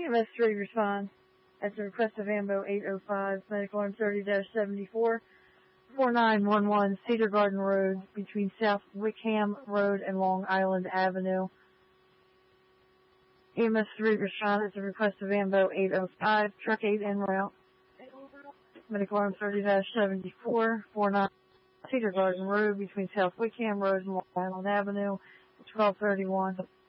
EMS 3 responds at the request of AMBO 805, medical arm 30-74, 4911 Cedar Garden Road between South Wickham Road and Long Island Avenue. EMS 3 responds at the request of AMBO 805, truck 8 en route. Medical arm 30-74, 49 Cedar Garden Road between South Wickham Road and Long Island Avenue, 1231.